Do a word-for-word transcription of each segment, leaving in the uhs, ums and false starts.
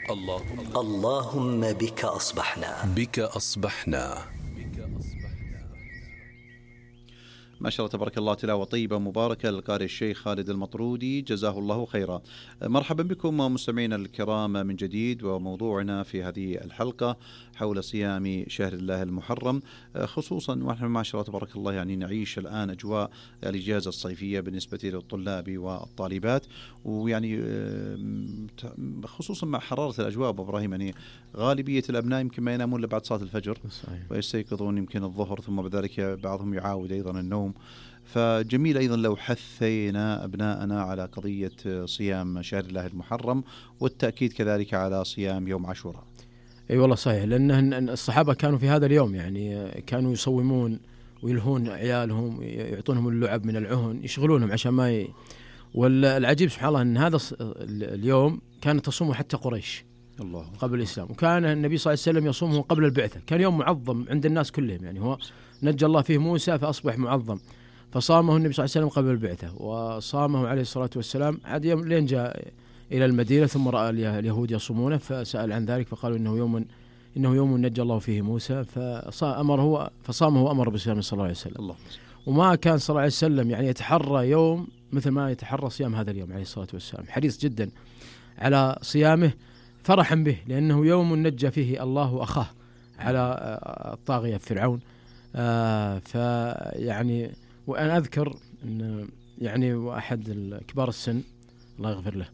اللهم اللهم بك أصبحنا بك أصبحنا. ما شاء الله تبارك الله، تلاوة طيبة مباركة للقارئ الشيخ خالد المطرودي جزاه الله خيرا. مرحبا بكم مستمعينا الكرام من جديد، وموضوعنا في هذه الحلقة حول صيام شهر الله المحرم، خصوصا ونحن ما شاء الله تبارك الله يعني نعيش الآن أجواء الإجازة الصيفية بالنسبة للطلاب والطالبات، ويعني خصوصا مع حرارة الأجواء أبو إبراهيم، يعني غالبية الأبناء يمكن ما ينامون لبعد صلاة الفجر صحيح. ويستيقظون يمكن الظهر، ثم بذلك بعضهم يعاود أيضا النوم. فجميل أيضا لو حثينا أبناءنا على قضية صيام شهر الله المحرم، والتأكيد كذلك على صيام يوم عاشوراء. أي والله صحيح، لأن الصحابة كانوا في هذا اليوم يعني كانوا يصومون ويلهون عيالهم، يعطونهم اللعب من العهن، يشغلونهم عشان ما ي... والعجيب سبحان الله أن هذا اليوم كانت تصومه حتى قريش الله قبل الإسلام، وكان النبي صلى الله عليه وسلم يصومه قبل البعثة، كان يوم معظم عند الناس كلهم، يعني هو نجى الله فيه موسى فأصبح معظم، فصامه النبي صلى الله عليه وسلم قبل البعثة، وصامه عليه الصلاة والسلام عاد يوم لين جاء إلى المدينة، ثم رأى اليهود يصومونه فسأل عن ذلك، فقالوا إنه يوم إنه يوم نجى الله فيه موسى، فأمره فصامه وأمر بالصيام صلى الله عليه وسلم الله. وما كان صلى الله عليه وسلم يعني يتحرى يوم مثل ما يتحرى صيام هذا اليوم عليه الصلاة والسلام، حريص جدا على صيامه فرحا به، لأنه يوم نجى فيه الله أخاه على الطاغية فرعون. آه فيعني وأنا أذكر أن يعني واحد الكبار السن الله يغفر له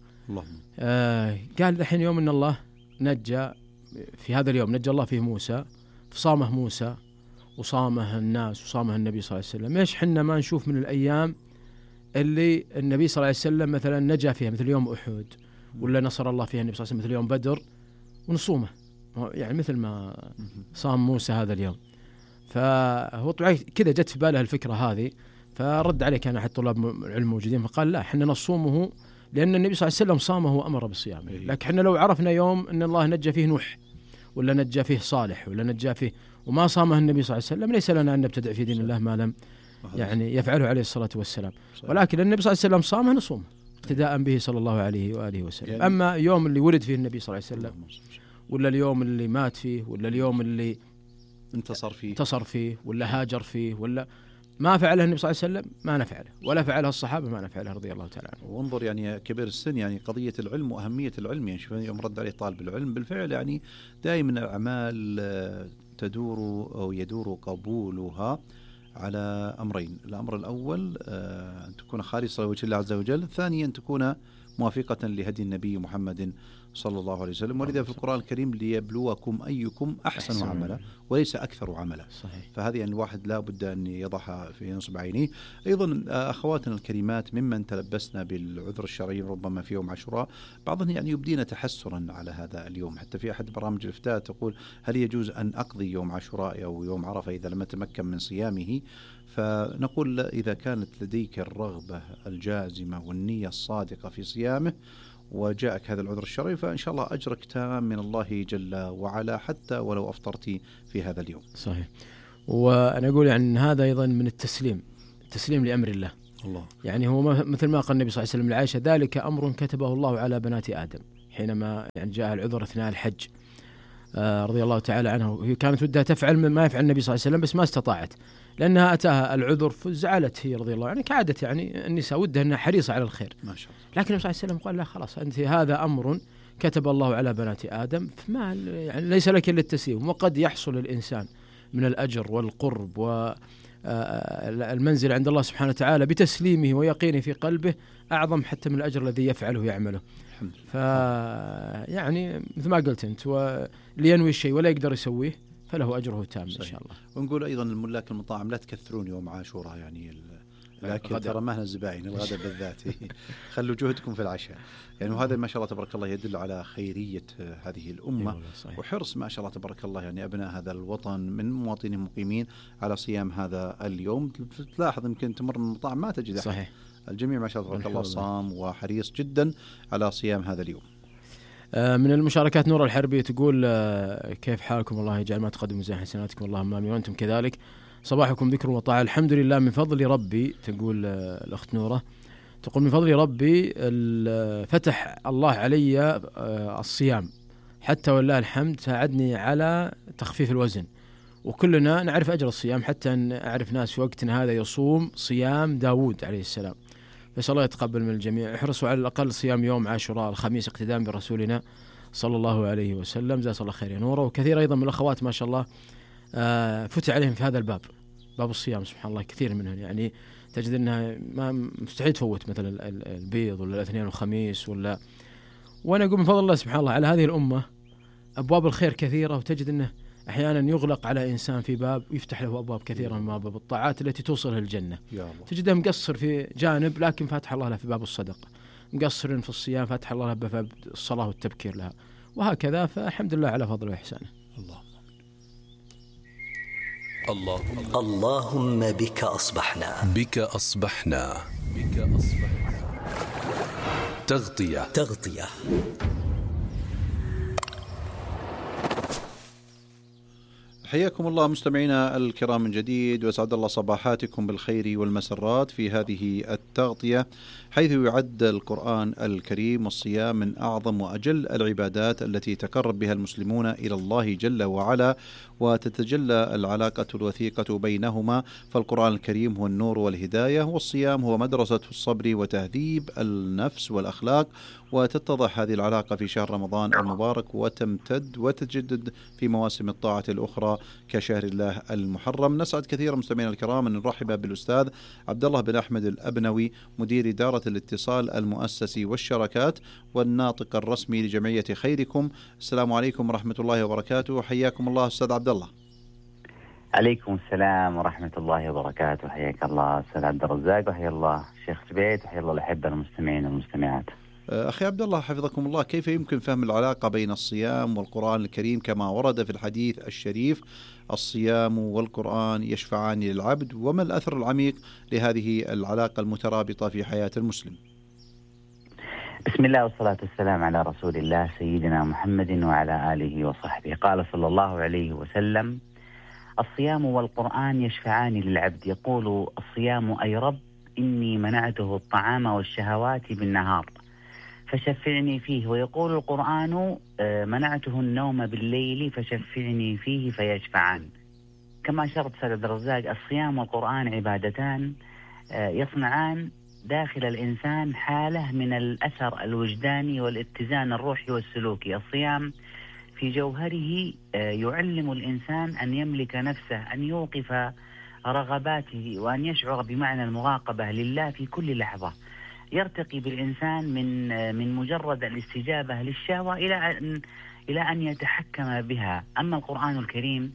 آه قال الحين يوم أن الله نجى في هذا اليوم نجى الله فيه موسى، فصامه موسى وصامه الناس وصامه النبي صلى الله عليه وسلم، ليش حنا ما نشوف من الأيام اللي النبي صلى الله عليه وسلم مثلا نجا فيها مثل يوم أحد، ولا نصر الله فيها النبي صلى الله عليه وسلم مثل يوم بدر، ونصومه يعني مثل ما صام موسى هذا اليوم. فهو طبعا كذا جت في باله الفكرة هذه، فرد عليه كان أحد طلاب العلم موجودين فقال لا، حنا نصومه لأن النبي صلى الله عليه وسلم صامه وأمر بالصيام، لكن حنا لو عرفنا يوم أن الله نجى فيه نوح ولا نجى فيه صالح ولا نجى فيه وما صامه النبي صلى الله عليه وسلم، ليس لنا أن نبتدع في دين الله ما لم يعني يفعله عليه الصلاة والسلام، ولكن النبي صلى الله عليه وسلم صامه نصومه اقتداء به صلى الله عليه وآله وسلم. يعني أما يوم اللي ولد فيه النبي صلى الله عليه وسلم ولا اليوم اللي مات فيه ولا اليوم اللي انتصر فيه انتصر فيه ولا هاجر فيه ولا ما فعله النبي صلى الله عليه وسلم ما نفعله، ولا فعله الصحابة ما نفعله رضي الله تعالى عنهم. وانظر يعني كبير السن يعني قضية العلم وأهمية العلم، يعني شوف يوم رد عليه طالب العلم بالفعل يعني دائما الأعمال تدور أو يدور قبولها على أمرين، الأمر الأول أن تكون خالصة لوجه الله عز وجل، ثانيا أن تكون موافقة لهدي النبي محمد صلى الله عليه وسلم، ولذا في القرآن الكريم ليبلوكم أيكم أحسن, أحسن عملا وليس أكثر عملا صحيح. فهذه يعني الواحد لا بد أن يضعها في نصب عينيه. أيضا أخواتنا الكريمات ممن تلبسنا بالعذر الشرعي ربما في يوم عاشوراء، بعضهم يعني يبدين تحسرا على هذا اليوم، حتى في أحد برامج الإفتاء تقول هل يجوز أن أقضي يوم عاشوراء أو يوم عرفة إذا لم أتمكن من صيامه؟ فنقول إذا كانت لديك الرغبة الجازمة والنية الصادقة في صيامه وجاءك هذا العذر الشرعي فإن شاء الله أجرك تام من الله جل وعلا حتى ولو أفطرت في هذا اليوم. صحيح. وأنا أقول يعني هذا أيضا من التسليم التسليم لأمر الله الله. يعني هو مثل ما قال النبي صلى الله عليه وسلم لعائشة ذلك أمر كتبه الله على بنات آدم حينما يعني جاء العذر أثناء الحج آه رضي الله تعالى عنه، هي كانت ودها تفعل ما يفعل النبي صلى الله عليه وسلم بس ما استطاعت لأنها أتاها العذر فزعلت هي رضي الله عنها كعادة يعني النساء ودها أنها حريصة على الخير ما شاء الله. لكن النبي صلى الله عليه وسلم قال لا خلاص أنت هذا أمر كتب الله على بنات آدم فما يعني ليس لك إلا التسليم، وقد يحصل الإنسان من الأجر والقرب والمنزل عند الله سبحانه وتعالى بتسليمه ويقينه في قلبه أعظم حتى من الأجر الذي يفعله يعمله. فيعني مثل ما قلت أنت واللي ينوي الشيء ولا يقدر يسويه فله أجره تام إن شاء الله. ونقول أيضا الملاك المطاعم لا تكثرون يوم عاشوراء يعني لكن ترى ما هنا الزبائن الغداء بالذات خلوا جهدكم في العشاء يعني، وهذا ما شاء الله تبارك الله يدل على خيرية هذه الأمة وحرص ما شاء الله تبارك الله يعني أبناء هذا الوطن من مواطنين المقيمين على صيام هذا اليوم. تلاحظ يمكن تمر من المطاعم ما تجد صحيح. الجميع ما شاء الله تبارك الله صام وحريص جدا على صيام هذا اليوم. من المشاركات نور الحربي تقول كيف حالكم الله يجعل ما تقدم ميزان حسناتكم اللهم آمين وأنتم كذلك، صباحكم ذكر وطاعة الحمد لله من فضل ربي. تقول الأخت نورة تقول من فضل ربي فتح الله علي الصيام حتى والله الحمد ساعدني على تخفيف الوزن. وكلنا نعرف أجر الصيام، حتى أن أعرف ناس في وقتنا هذا يصوم صيام داود عليه السلام. فسأل الله يتقبل من الجميع. احرصوا على الأقل صيام يوم عاشوراء الخميس اقتداء برسولنا صلى الله عليه وسلم، جزاه الله خير نوره. وكثير أيضا من الأخوات ما شاء الله آه فتح عليهم في هذا الباب، باب الصيام، سبحان الله كثير منهم يعني تجد أنها ما مستحيل تفوت مثلا البيض ولا الاثنين والخميس ولا. وأنا أقول من فضل الله سبحان الله على هذه الأمة أبواب الخير كثيرة، وتجد أنه أحيانا يغلق على إنسان في باب ويفتح له أبواب كثيرة من أبواب الطاعات التي توصله الجنة. تجده مقصر في جانب لكن فتح الله له في باب الصدقة، مقصر في الصيام فتح الله له باب الصلاة والتبكير لها، وهكذا. فالحمد لله على فضله وإحسانه. الله الله اللهم بك أصبحنا بك أصبحنا بك أصبحنا تغطية تغطية حياكم الله مستمعينا الكرام من جديد، وسعد الله صباحاتكم بالخير والمسرات في هذه التغطية، حيث يعد القرآن الكريم والصيام من أعظم وأجل العبادات التي تقرب بها المسلمون إلى الله جل وعلا، وتتجلى العلاقة الوثيقة بينهما. فالقرآن الكريم هو النور والهداية، والصيام هو مدرسة الصبر وتهذيب النفس والأخلاق. وتتضح هذه العلاقة في شهر رمضان المبارك، وتمتد وتجدد في مواسم الطاعة الأخرى كشهر الله المحرم. نسعد كثيرا مستمعينا الكرام أن نرحب بالأستاذ عبد الله بن أحمد الأبنوي، مدير إدارة الاتصال المؤسسي والشراكات والناطق الرسمي لجمعية خيركم. السلام عليكم ورحمة الله وبركاته، حياكم الله أستاذ عبد الله. عليكم السلام ورحمة الله وبركاته، حياك الله أستاذ عبد الرزاق، وحيا الله شيخ جبيت، وحيا الله الأحبة المستمعين والمستمعات. أخي عبد الله حفظكم الله، كيف يمكن فهم العلاقة بين الصيام والقرآن الكريم كما ورد في الحديث الشريف: الصيام والقرآن يشفعان للعبد، وما الأثر العميق لهذه العلاقة المترابطة في حياة المسلم؟ بسم الله والصلاة والسلام على رسول الله سيدنا محمد وعلى آله وصحبه. قال صلى الله عليه وسلم: الصيام والقرآن يشفعان للعبد. يقول الصيام: أي رب إني منعته الطعام والشهوات بالنهار فشفعني فيه. ويقول القرآن: منعته النوم بالليل فشفعني فيه فيشفعان. كما شرط سيد عبد الرزاق، الصيام والقرآن عبادتان يصنعان داخل الإنسان حالة من الأثر الوجداني والاتزان الروحي والسلوكي. الصيام في جوهره يعلم الإنسان أن يملك نفسه، أن يوقف رغباته، وأن يشعر بمعنى المراقبة لله في كل لحظة. يرتقي بالإنسان من من مجرد الاستجابة للشهوة إلى أن إلى أن يتحكم بها. أما القرآن الكريم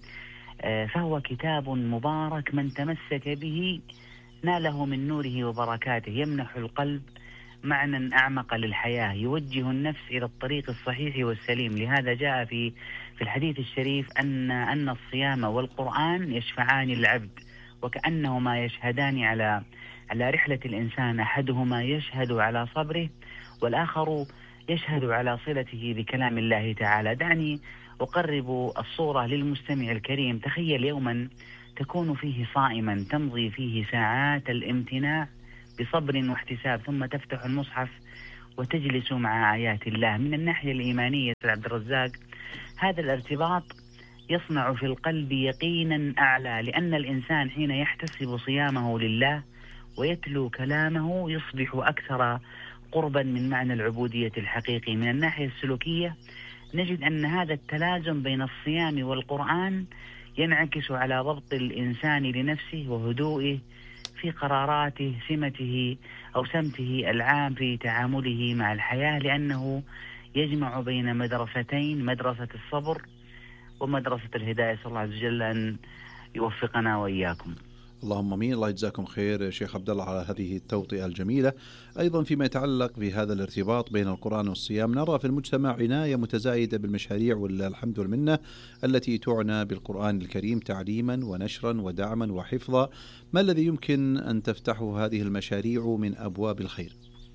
فهو كتاب مبارك، من تمسك به ناله من نوره وبركاته، يمنح القلب معنى أعمق للحياة، يوجه النفس إلى الطريق الصحيح والسليم. لهذا جاء في في الحديث الشريف أن أن الصيام والقرآن يشفعان للعبد، وكأنهما يشهدان على على رحلة الإنسان. أحدهما يشهد على صبره، والآخر يشهد على صلته بكلام الله تعالى. دعني أقرب الصورة للمستمع الكريم. تخيل يوما تكون فيه صائما، تمضي فيه ساعات الامتناع بصبر واحتساب، ثم تفتح المصحف وتجلس مع آيات الله. من الناحية الإيمانية عبد الرزاق، هذا الارتباط يصنع في القلب يقينا أعلى، لأن الإنسان حين يحتسب صيامه لله ويتلو كلامه يصبح أكثر قربا من معنى العبودية الحقيقي. من الناحية السلوكية نجد أن هذا التلازم بين الصيام والقرآن ينعكس على ضبط الإنسان لنفسه وهدوئه في قراراته، سمته أو سمته العام في تعامله مع الحياة، لأنه يجمع بين مدرستين: مدرسة الصبر ومدرسة الهداية. صلى الله عز وجل أن يوفقنا وإياكم. اللهم امين. الله يجزاكم خير يا شيخ عبد الله على هذه التوطئة الجميلة. ايضا فيما يتعلق بهذا الارتباط بين القرآن والصيام، نرى في المجتمع عناية متزايدة بالمشاريع ولله الحمد والمنة التي تعنى بالقرآن الكريم تعليما ونشرا ودعما وحفظا. ما الذي يمكن ان تفتحه هذه المشاريع من ابواب الخير؟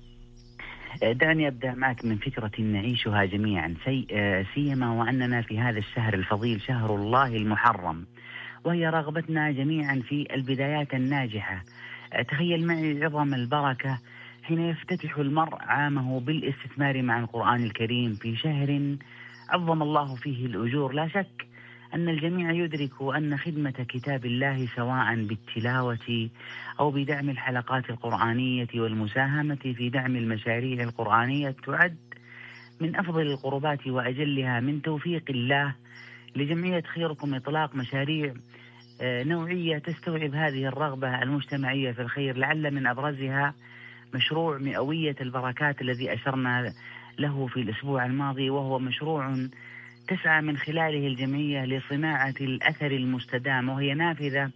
دعني أبدأ معك من فكرة نعيشها جميعا، سيما وأننا في هذا الشهر الفضيل، شهر الله المحرم، وهي رغبتنا جميعا في البدايات الناجحة. تخيل معي عظم البركة حين يفتتح المرء عامه بالاستثمار مع القرآن الكريم في شهر عظم الله فيه الأجور. لا شك أن الجميع يدرك أن خدمة كتاب الله سواء بالتلاوة أو بدعم الحلقات القرآنية والمساهمة في دعم المشاريع القرآنية تعد من أفضل القربات وأجلها من توفيق الله لجمعية خيركم إطلاق مشاريع نوعية تستوعب هذه الرغبة المجتمعية في الخير. لعل من أبرزها مشروع مئوية البركات الذي أشرنا له في الأسبوع الماضي، وهو مشروع تسعى من خلاله الجمعية لصناعة الأثر المستدام، وهي نافذة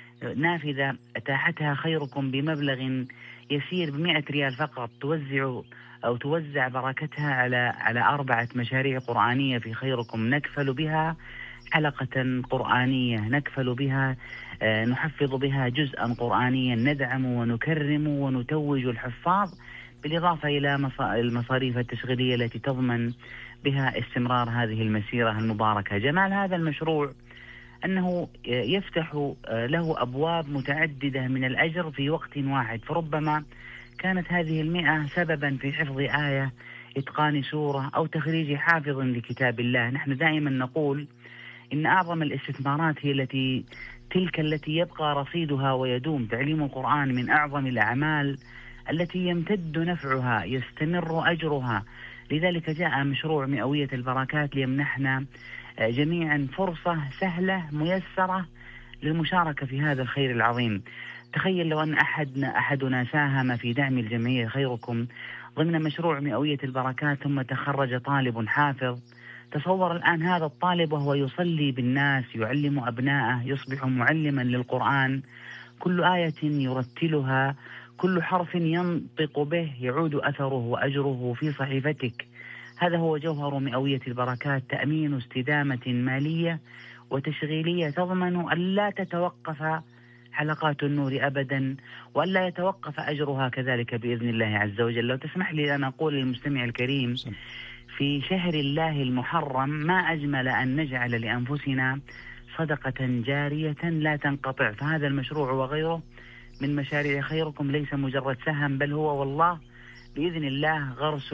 نافذة أتاحتها خيركم بمبلغ يسير بمئة ريال فقط، توزع أو توزع بركتها على على أربعة مشاريع قرآنية في خيركم، نكفل بها حلقة قرآنية، نكفل بها آه نحفظ بها جزءا قرآنيا، ندعم ونكرم ونتوج الحفاظ، بالإضافة إلى المصاريف التشغيلية التي تضمن بها استمرار هذه المسيرة المباركة. جمال هذا المشروع أنه يفتح له أبواب متعددة من الأجر في وقت واحد، فربما كانت هذه المئة سببا في حفظ آية، إتقان سورة، أو تخريج حافظ لكتاب الله. نحن دائما نقول إن أعظم الاستثمارات هي التي تلك التي يبقى رصيدها ويدوم. تعليم القرآن من أعظم الأعمال التي يمتد نفعها، يستمر أجرها. لذلك جاء مشروع مئوية البركات ليمنحنا جميعا فرصة سهلة ميسرة للمشاركة في هذا الخير العظيم. تخيل لو أن أحدنا أحدنا ساهم في دعم الجمعية خيركم ضمن مشروع مئوية البركات ثم تخرج طالب حافظ. تصور الآن هذا الطالب وهو يصلي بالناس، يعلم أبنائه، يصبح معلما للقرآن، كل آية يرتلها، كل حرف ينطق به يعود أثره وأجره في صحيفتك. هذا هو جوهر مئوية البركات، تأمين استدامة مالية وتشغيلية تضمن أن لا تتوقف حلقات النور أبدا، وأن لا يتوقف أجرها كذلك بإذن الله عز وجل. لو تسمح لي أن أقول للمستمع الكريم، في شهر الله المحرم ما أجمل أن نجعل لأنفسنا صدقة جارية لا تنقطع. فهذا المشروع وغيره من مشاريع خيركم ليس مجرد سهم، بل هو والله بإذن الله غرس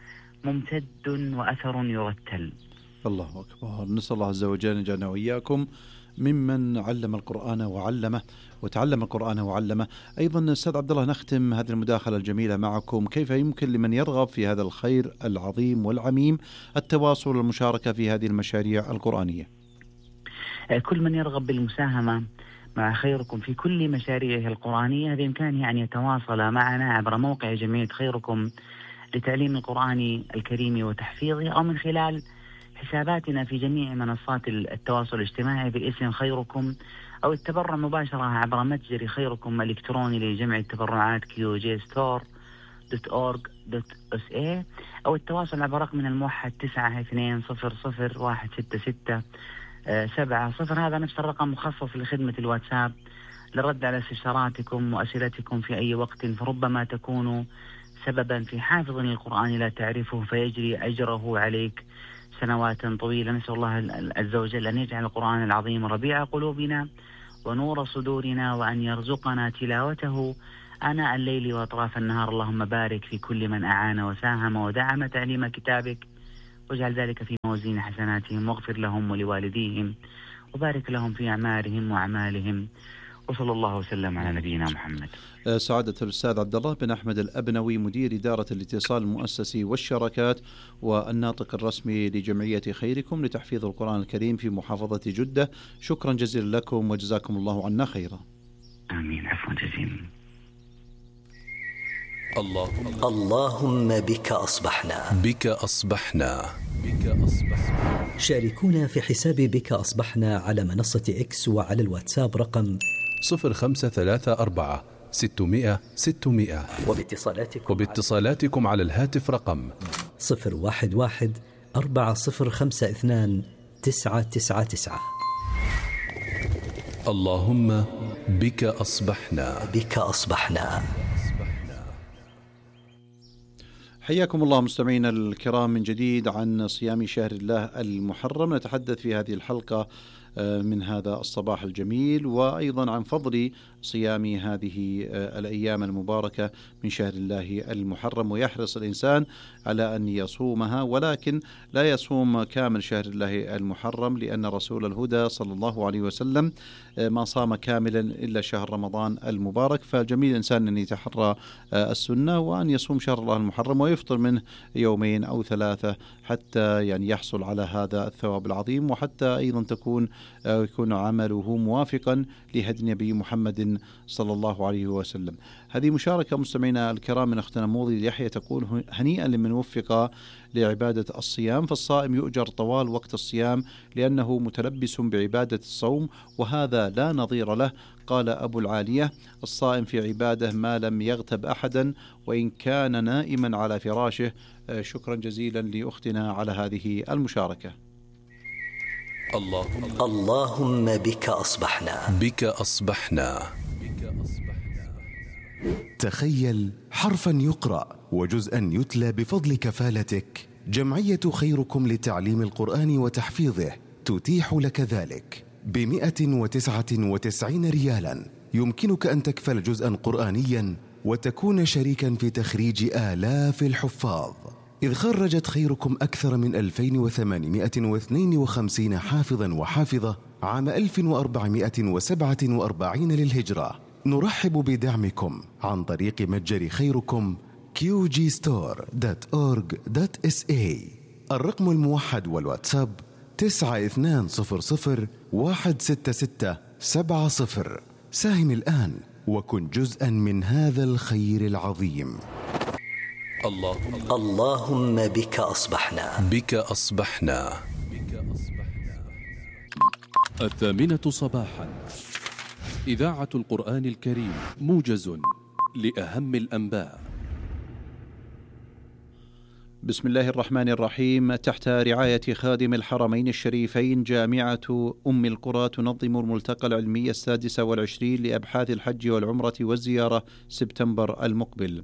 ممتد وأثر يرتل. الله أكبر. نسأل الله عز وجل أن يجعلنا وإياكم ممن علم القرآن وعلمه وتعلم القرآن وعلمه. أيضا أستاذ عبد الله، نختم هذه المداخلة الجميلة معكم، كيف يمكن لمن يرغب في هذا الخير العظيم والعميم التواصل والمشاركة في هذه المشاريع القرآنية؟ كل من يرغب بالمساهمة مع خيركم في كل مشاريعه القرآنية بإمكانه أن يتواصل معنا عبر موقع جمعية خيركم لتعليم القرآن الكريم وتحفيظه، أو من خلال حساباتنا في جميع منصات التواصل الاجتماعي باسم خيركم، أو التبرع مباشرة عبر متجر خيركم الإلكتروني لجمع التبرعات كيو جي ستور دوت أورج دوت إس إيه، أو التواصل عبر رقمنا الموحد تسعة اثنين صفر صفر واحد ستة ستة سبعة صفر. هذا نفس الرقم مخصص لخدمة الواتساب للرد على استفساراتكم وأسئلتكم في أي وقت، فربما تكون سببا في حافظ القرآن لا تعرفه فيجري أجره عليك سنوات طويلة. نسأل الله عز وجل أن يجعل القرآن العظيم ربيع قلوبنا ونور صدورنا، وأن يرزقنا تلاوته آناء الليل وأطراف النهار. اللهم بارك في كل من أعان وساهم ودعم تعليم كتابك، واجعل ذلك في موازين حسناتهم، واغفر لهم ولوالديهم، وبارك لهم في أعمارهم وأعمالهم، وصلى الله وسلم على نبينا محمد. سعادة الأستاذ عبد الله بن أحمد الأبنوي، مدير إدارة الاتصال المؤسسي والشراكات والناطق الرسمي لجمعية خيركم لتحفيظ القرآن الكريم في محافظة جدة، شكرا جزيلا لكم وجزاكم الله عنا خيرا. آمين. عفوا جزيلا. اللهم اللهم بك أصبحنا بك أصبحنا بك أصبحنا. شاركونا في حساب بك أصبحنا على منصة إكس وعلى الواتساب رقم صفر خمسة ثلاثة أربعة ستمائة ستمائة، وباتصالاتكم وباتصالاتكم على الهاتف رقم صفر واحد واحد أربعة صفر خمسة اثنان تسعة تسعة تسعة. اللهم بك أصبحنا بك أصبحنا. حياكم الله مستمعينا الكرام من جديد عن صيام شهر الله المحرم. نتحدث في هذه الحلقة من هذا الصباح الجميل، وأيضا عن فضل صيام هذه الأيام المباركة من شهر الله المحرم. ويحرص الإنسان على أن يصومها، ولكن لا يصوم كامل شهر الله المحرم، لأن رسول الهدى صلى الله عليه وسلم ما صام كاملا إلا شهر رمضان المبارك. فجميل الإنسان أن يتحرى السنة وأن يصوم شهر الله المحرم ويفطر منه يومين أو ثلاثة حتى يعني يحصل على هذا الثواب العظيم، وحتى أيضا تكون يكون عمله موافقا لهدي النبي محمد صلى الله عليه وسلم. هذه مشاركة مستمعينا الكرام من أختنا موضي يحيى، تقول: هنيئا لمن وفق لعبادة الصيام، فالصائم يؤجر طوال وقت الصيام لأنه متلبس بعبادة الصوم، وهذا لا نظير له. قال أبو العالية: الصائم في عبادة ما لم يغتب أحدا وإن كان نائما على فراشه. شكرا جزيلا لأختنا على هذه المشاركة. اللهم اللهم بك أصبحنا بك أصبحنا تخيل حرفا يقرأ وجزءا يتلى بفضل كفالتك. جمعية خيركم لتعليم القرآن وتحفيظه تتيح لك ذلك بمئة وتسعة وتسعين ريالا. يمكنك أن تكفل جزءا قرآنيا وتكون شريكا في تخريج آلاف الحفاظ، إذ خرجت خيركم أكثر من ألفين وثمانمئة واثنين وخمسين حافظا وحافظة عام ألف وأربعمئة وسبعة وأربعين للهجرة. نرحب بدعمكم عن طريق متجر خيركم كيو جي ستور دوت أورج دوت إس إيه. الرقم الموحد والواتساب تسعة اثنان صفر صفر واحد ستة ستة سبعة صفر. ساهم الآن وكن جزءا من هذا الخير العظيم. اللهم اللهم بك أصبحنا بك أصبحنا الثامنة صباحا، إذاعة القرآن الكريم، موجز لأهم الأنباء. بسم الله الرحمن الرحيم. تحت رعاية خادم الحرمين الشريفين، جامعة أم القرى تنظم الملتقى العلمي السادس والعشرين لأبحاث الحج والعمرة والزيارة سبتمبر المقبل.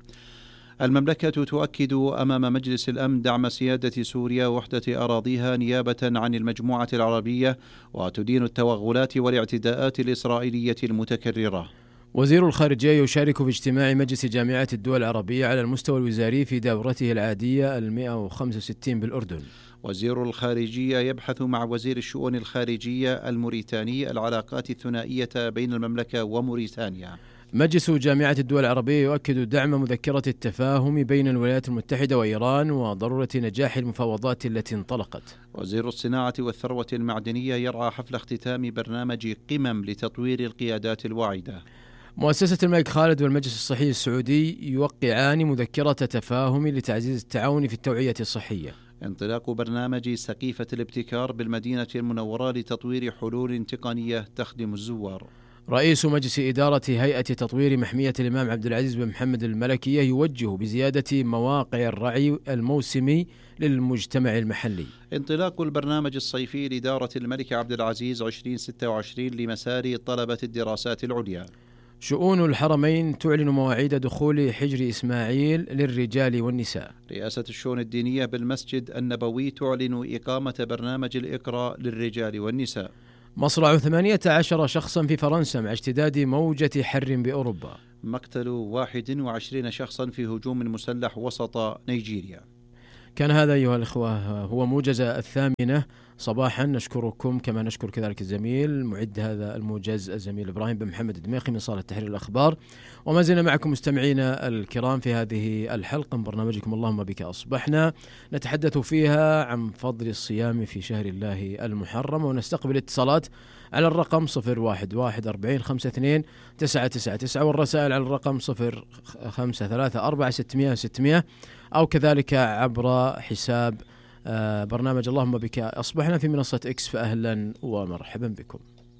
المملكة تؤكد أمام مجلس الأمن دعم سيادة سوريا وحدة أراضيها نيابة عن المجموعة العربية، وتدين التوغلات والاعتداءات الإسرائيلية المتكررة. وزير الخارجية يشارك في اجتماع مجلس جامعة الدول العربية على المستوى الوزاري في دورته العادية المئة وخمسة وستين بالأردن. وزير الخارجية يبحث مع وزير الشؤون الخارجية الموريتاني العلاقات الثنائية بين المملكة وموريتانيا. مجلس جامعة الدول العربية يؤكد دعم مذكرة التفاهم بين الولايات المتحدة وإيران وضرورة نجاح المفاوضات التي انطلقت. وزير الصناعة والثروة المعدنية يرعى حفل اختتام برنامج قمم لتطوير القيادات الواعدة. مؤسسة الملك خالد والمجلس الصحي السعودي يوقعان مذكرة تفاهم لتعزيز التعاون في التوعية الصحية. انطلاق برنامج سقيفة الابتكار بالمدينة المنورة لتطوير حلول تقنية تخدم الزوار. رئيس مجلس إدارة هيئة تطوير محمية الإمام عبد العزيز بن محمد الملكية يوجه بزيادة مواقع الرعي الموسمي للمجتمع المحلي. انطلاق البرنامج الصيفي لإدارة الملك عبد العزيز عشرين ستة وعشرين لمسار طلبة الدراسات العليا. شؤون الحرمين تعلن مواعيد دخول حجر إسماعيل للرجال والنساء. رئاسة الشؤون الدينية بالمسجد النبوي تعلن إقامة برنامج الإقراء للرجال والنساء. مصرع ثمانية عشر شخصا في فرنسا مع اشتداد موجة حر بأوروبا. مقتل واحد وعشرين شخصا في هجوم مسلح وسط نيجيريا. كان هذا أيها الأخوة هو موجز الثامنة صباحا. نشكركم كما نشكر كذلك الزميل معد هذا الموجز الزميل إبراهيم بن محمد الدميخي من صالة تحرير الأخبار. وما زلنا معكم مستمعينا الكرام في هذه الحلقة من برنامجكم اللهم بك أصبحنا، نتحدث فيها عن فضل الصيام في شهر الله المحرم، ونستقبل اتصالات على الرقم صفر واحد واحد أربعين خمسة اثنين تسعة تسعة تسعة، والرسائل على الرقم صفر خمسة ثلاثة أربعة ستمائة ستمائة، أو كذلك عبر حساب برنامج اللهم بك أصبحنا في منصة إكس. فأهلا ومرحبا بكم.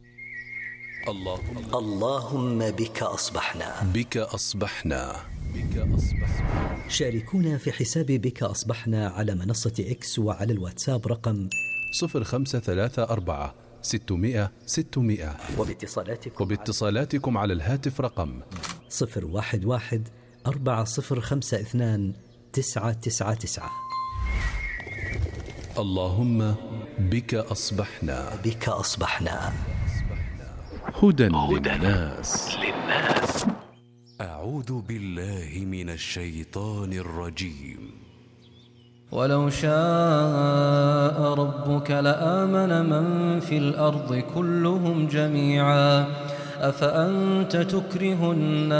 اللهم اللهم بك أصبحنا بك أصبحنا بك أصبحنا. شاركونا في حساب بك أصبحنا على منصة إكس وعلى الواتساب رقم صفر خمسة ثلاثة أربعة ستمائة ستمائة، وباتصالاتكم وباتصالاتكم على الهاتف رقم صفر واحد واحد أربعة صفر خمسة اثنان تسعة تسعة تسعة. اللهم بك أصبحنا بك أصبحنا هدى للناس. أعوذ بالله من الشيطان الرجيم. ولو شاء ربك لآمن من في الأرض كلهم جميعا أفأنت تكره الناس